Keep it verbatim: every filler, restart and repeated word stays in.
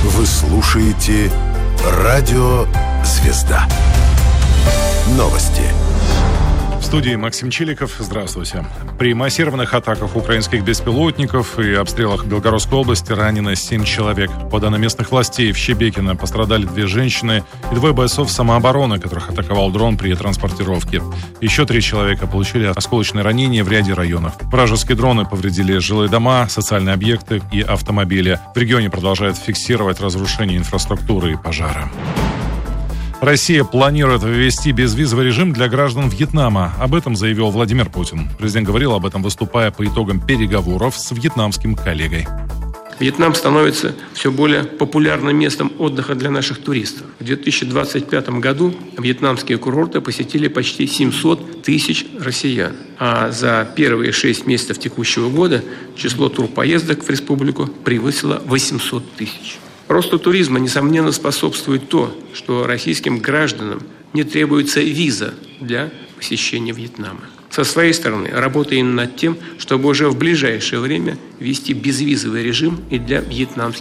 Вы слушаете Радио Звезда. Новости. В студии Максим Чиликов. Здравствуйте. При массированных атаках украинских беспилотников и обстрелах Белгородской области ранено семь человек. По данным местных властей, в Щебекино пострадали две женщины и двое бойцов самообороны, которых атаковал дрон при транспортировке. Еще три человека получили осколочные ранения в ряде районов. Вражеские дроны повредили жилые дома, социальные объекты и автомобили. В регионе продолжают фиксировать разрушение инфраструктуры и пожары. Россия планирует ввести безвизовый режим для граждан Вьетнама. Об этом заявил Владимир Путин. Президент говорил об этом, выступая по итогам переговоров с вьетнамским коллегой. Вьетнам становится все более популярным местом отдыха для наших туристов. В две тысячи двадцать пятом году вьетнамские курорты посетили почти семьсот тысяч россиян. А за первые шесть месяцев текущего года число турпоездок в республику превысило восемьсот тысяч. Росту туризма, несомненно, способствует то, что российским гражданам не требуется виза для посещения Вьетнама. Со своей стороны, работаем над тем, чтобы уже в ближайшее время ввести безвизовый режим и для вьетнамских